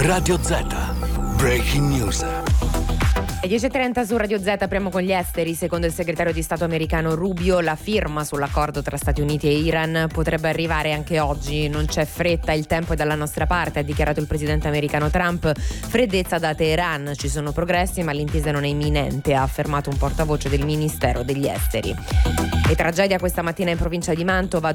Radio Z. Breaking News. Alle 10.30 su Radio Z apriamo con gli esteri. Secondo il segretario di Stato americano Rubio, la firma sull'accordo tra Stati Uniti e Iran potrebbe arrivare anche oggi. Non c'è fretta, il tempo è dalla nostra parte, ha dichiarato il presidente americano Trump. Freddezza da Teheran, ci sono progressi ma l'intesa non è imminente, ha affermato un portavoce del Ministero degli Esteri. E tragedia questa mattina in provincia di Mantova.